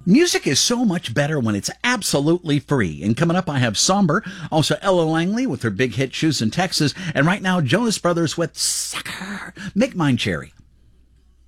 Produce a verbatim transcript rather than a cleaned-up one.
Music is so much better when it's absolutely free. And coming up, I have Somber, also Ella Langley with her big hit Shoes in Texas, and right now, Jonas Brothers with Sucker. Make Mine Cherry.